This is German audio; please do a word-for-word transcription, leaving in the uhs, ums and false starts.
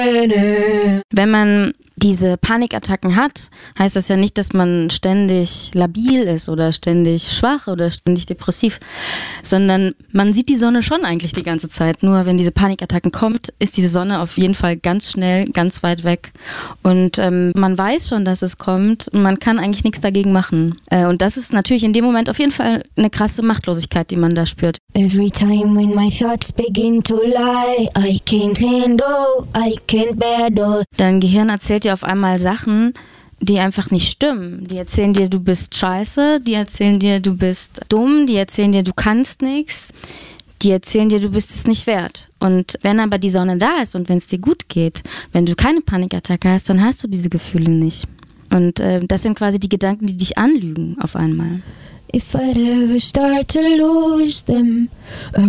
Wenn man diese Panikattacken hat, heißt das ja nicht, dass man ständig labil ist oder ständig schwach oder ständig depressiv, sondern man sieht die Sonne schon eigentlich die ganze Zeit. Nur wenn diese Panikattacken kommt, ist diese Sonne auf jeden Fall ganz schnell, ganz weit weg. Und ähm, man weiß schon, dass es kommt und man kann eigentlich nichts dagegen machen. Äh, und das ist natürlich in dem Moment auf jeden Fall eine krasse Machtlosigkeit, die man da spürt. Every time when my thoughts begin to lie, I can't handle, I can't battle. Dein Gehirn erzählt dir auf einmal Sachen, die einfach nicht stimmen. Die erzählen dir, du bist scheiße, die erzählen dir, du bist dumm, die erzählen dir, du kannst nichts, die erzählen dir, du bist es nicht wert. Und wenn aber die Sonne da ist und wenn es dir gut geht, wenn du keine Panikattacke hast, dann hast du diese Gefühle nicht. Und äh, das sind quasi die Gedanken, die dich anlügen auf einmal. If I'd ever start to lose them, I